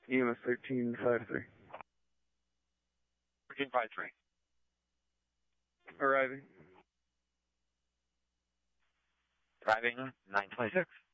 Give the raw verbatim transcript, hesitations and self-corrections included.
E M S thirteen five three. thirteen five three. Arriving. Driving nine twenty-six.